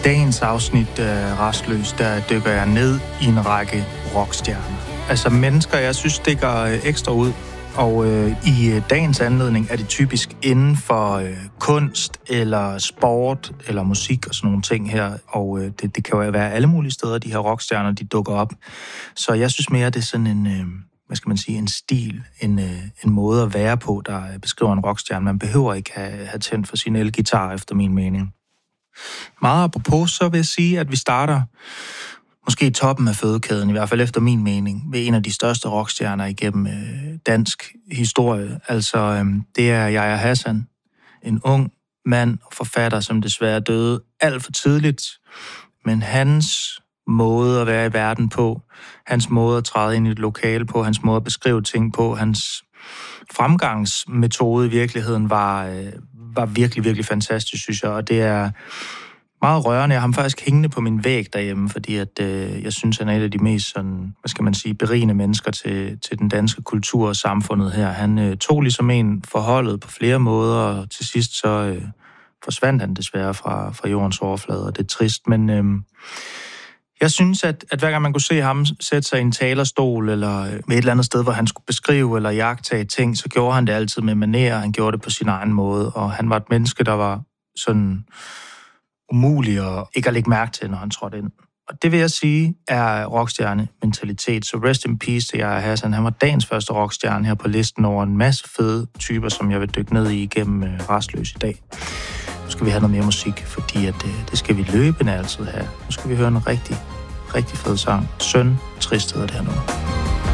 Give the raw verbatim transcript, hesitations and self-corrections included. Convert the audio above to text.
dagens afsnit af Rastløs, der dykker jeg ned i en række rockstjerner. Altså mennesker, jeg synes, stikker ekstra ud. Og øh, i dagens anledning er det typisk inden for øh, kunst eller sport eller musik og sådan nogle ting her. Og øh, det, det kan jo være alle mulige steder, de her rockstjerner, de dukker op. Så jeg synes mere, det er sådan en, øh, hvad skal man sige, en stil, en, øh, en måde at være på, der beskriver en rockstjerne. Man behøver ikke have, have tændt for sin elgitar, efter min mening. Meget apropos, så vil jeg sige, at vi starter måske i toppen af fødekæden, i hvert fald efter min mening, ved en af de største rockstjerner igennem øh, dansk historie. Altså, øh, det er Yahya Hassan, en ung mand og forfatter, som desværre døde alt for tidligt. Men hans måde at være i verden på, hans måde at træde ind i et lokale på, hans måde at beskrive ting på, hans fremgangsmetode i virkeligheden var, øh, var virkelig, virkelig fantastisk, synes jeg. Og det er meget rørende. Jeg har ham faktisk hængende på min væg derhjemme, fordi at, øh, jeg synes, han er et af de mest sådan, hvad skal man sige, berigende mennesker til, til den danske kultur og samfundet her. Han øh, tog ligesom en forholdet på flere måder, og til sidst så øh, forsvandt han desværre fra, fra jordens overflade, og det er trist. Men øh, jeg synes, at, at hver gang man kunne se ham sætte sig i en talerstol, eller med et eller andet sted, hvor han skulle beskrive eller jagtage ting, så gjorde han det altid med manér, han gjorde det på sin egen måde, og han var et menneske, der var sådan umulig og ikke at lægge mærke til, når han trådte ind. Og det vil jeg sige er rockstjerne-mentalitet. Så rest in peace til Yahya Hassan. Han var dagens første rockstjerne her på listen over en masse fede typer, som jeg vil dykke ned i igennem uh, Rastløs i dag. Nu skal vi have noget mere musik, fordi at, uh, det skal vi løbende altid have. Nu skal vi høre en rigtig, rigtig fed sang. Søn, trist hedder det her nu.